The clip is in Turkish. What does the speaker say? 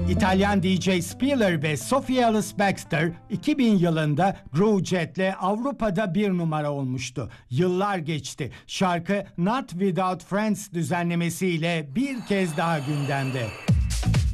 İtalyan DJ Spiller ve Sophie Ellis Bextor 2000 yılında Groove Jet'le Avrupa'da bir numara olmuştu. Yıllar geçti. Şarkı Not Without Friends düzenlemesiyle bir kez daha gündemde.